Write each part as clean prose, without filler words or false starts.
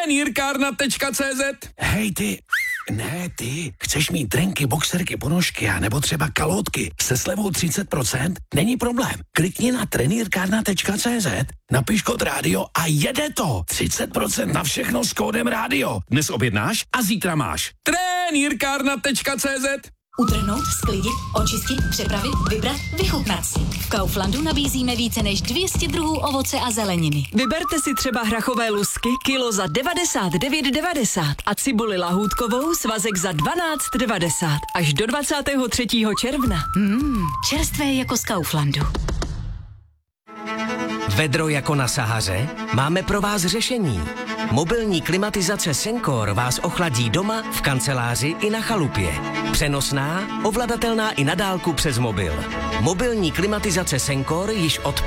Trenýrkárna.cz. Hej ty, ne ty, chceš mít drenky, boxerky, ponožky a nebo třeba kalhotky se slevou 30%? Není problém. Klikni na trenýrkárna.cz, napiš kód rádio a jede to. 30% na všechno s kódem rádio. Dnes objednáš a zítra máš. Trenýrkárna.cz. Utrhnout, sklidit, očistit, připravit, vybrat, vychutnat si. V Kauflandu nabízíme více než 200 druhů ovoce a zeleniny. Vyberte si třeba hrachové lusky kilo za 99,90 a cibuli lahůdkovou svazek za 12,90 až do 23. června. Čerstvé jako z Kauflandu. Vedro jako na Sahaře? Máme pro vás řešení. Mobilní klimatizace Sencor vás ochladí doma, v kanceláři i na chalupě. Přenosná, ovladatelná i na dálku přes mobil. Mobilní klimatizace Sencor již od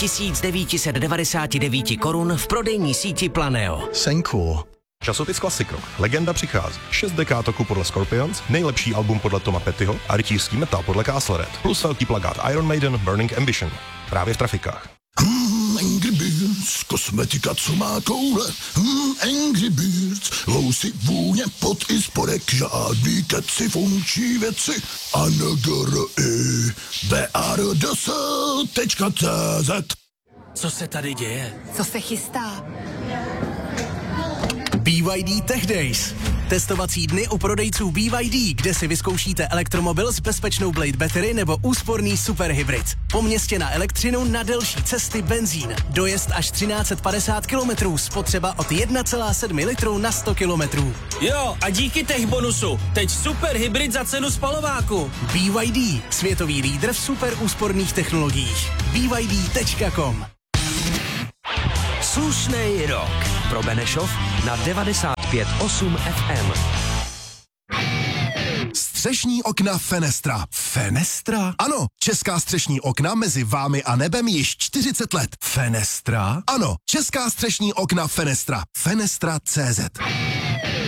5999 korun v prodejní síti Planeo. Sencor. Časopis Classic Rock. Legenda přichází. 6 dekád roku podle Scorpions, nejlepší album podle Toma Pettyho a rytířský metal podle Castle Red. Plus velký plakát Iron Maiden Burning Ambition. Právě v trafikách. Angry Birds, kosmetika, co má koule. Angry Birds, lousy, vůně, pot i spodek, žádný keci, funkční věci. BRDS.cz. Co se tady děje? Co se chystá? BYD Tech Days. Testovací dny u prodejců BYD, kde si vyzkoušíte elektromobil s bezpečnou Blade Battery nebo úsporný superhybrid. Po městě na elektřinu, na delší cesty benzín. Dojezd až 1350 km, spotřeba od 1,7 litru na 100 km. Jo, a díky tech bonusu, teď superhybrid za cenu spalováku. BYD, světový lídr v super úsporných technologiích. BYD.com. Slušnej rok pro Benešov na 95,8 FM. Střešní okna Fenestra. Fenestra? Ano, česká střešní okna mezi vámi a nebem již 40 let. Fenestra? Ano, česká střešní okna Fenestra. Fenestra.cz.